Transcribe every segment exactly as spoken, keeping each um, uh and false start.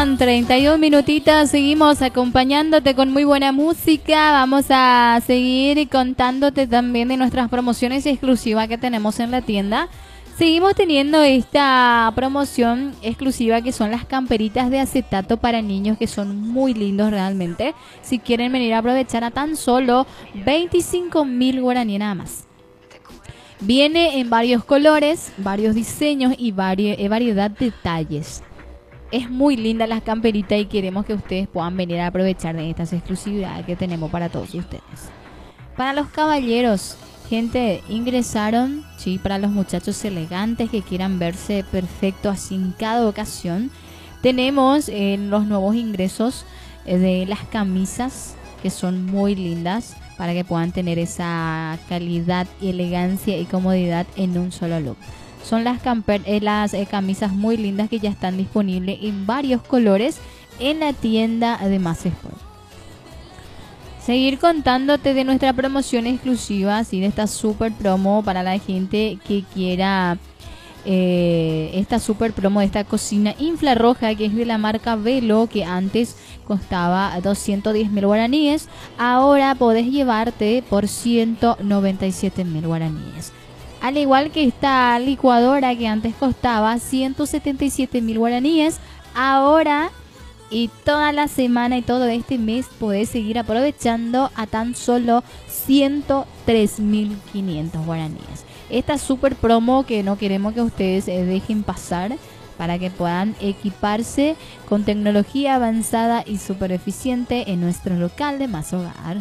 con treinta y un minutitos, seguimos acompañándote con muy buena música. Vamos a seguir contándote también de nuestras promociones exclusivas que tenemos en la tienda. Seguimos teniendo esta promoción exclusiva que son las camperitas de acetato para niños, que son muy lindos realmente. Si quieren venir a aprovechar a tan solo veinticinco mil guaraní nada más. Viene en varios colores, varios diseños y vari eh, variedad de talles. Es muy linda la camperita y queremos que ustedes puedan venir a aprovechar de estas exclusividades que tenemos para todos ustedes. Para los caballeros, gente, ingresaron, sí, para los muchachos elegantes que quieran verse perfecto así en cada ocasión. Tenemos eh, los nuevos ingresos eh, de las camisas, que son muy lindas, para que puedan tener esa calidad, elegancia y comodidad en un solo look. Son las, camper eh, las eh, camisas muy lindas que ya están disponibles en varios colores en la tienda de Más Sport. Seguir contándote de nuestra promoción exclusiva, ¿sí? De esta super promo para la gente que quiera eh, esta super promo de esta cocina infrarroja, que es de la marca Velo, que antes costaba doscientos diez mil guaraníes. Ahora podés llevarte por ciento noventa y siete mil guaraníes. Al igual que esta licuadora que antes costaba ciento setenta y siete mil guaraníes, ahora y toda la semana y todo este mes podés seguir aprovechando a tan solo ciento tres mil quinientos guaraníes. Esta super promo que no queremos que ustedes eh, dejen pasar, para que puedan equiparse con tecnología avanzada y súper eficiente en nuestro local de Más Hogar.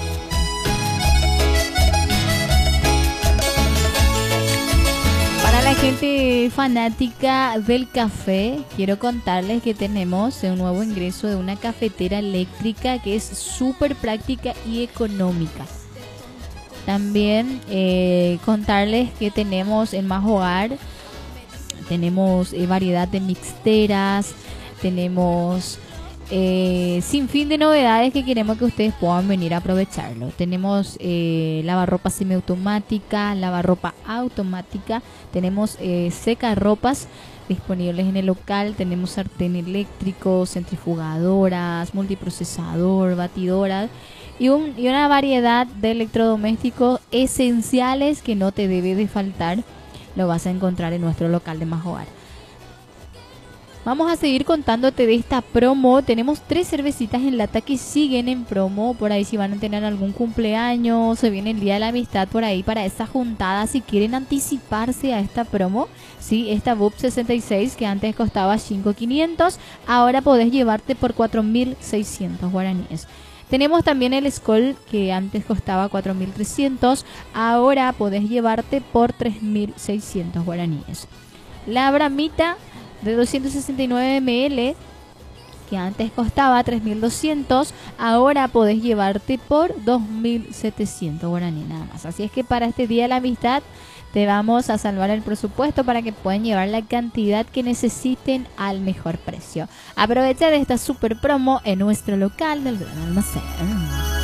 Para la gente fanática del café, quiero contarles que tenemos un nuevo ingreso de una cafetera eléctrica que es súper práctica y económica. También eh, contarles que tenemos en Más Hogar, tenemos eh, variedad de mixteras, tenemos eh, sin fin de novedades que queremos que ustedes puedan venir a aprovecharlo. Tenemos eh, lavarropa semiautomática, lavarropa automática, tenemos eh, secarropas disponibles en el local, tenemos sartén eléctrico, centrifugadoras, multiprocesador, batidoras y, un, y una variedad de electrodomésticos esenciales que no te debe de faltar. Lo vas a encontrar en nuestro local de Más Hogar. Vamos a seguir contándote de esta promo. Tenemos tres cervecitas en lata que siguen en promo. Por ahí si van a tener algún cumpleaños, se viene el Día de la Amistad por ahí para esta juntada. Si quieren anticiparse a esta promo, sí, esta B U P sesenta y seis que antes costaba cinco mil quinientos, ahora podés llevarte por cuatro mil seiscientos guaraníes. Tenemos también el Skol que antes costaba cuatro mil trescientos, ahora podés llevarte por tres mil seiscientos guaraníes. La Bramita de doscientos sesenta y nueve mililitros que antes costaba tres mil doscientos, ahora podés llevarte por dos mil setecientos guaraníes nada más. Así es que para este Día de la Amistad te vamos a salvar el presupuesto para que puedan llevar la cantidad que necesiten al mejor precio. Aprovecha de esta super promo en nuestro local del Gran Almacén.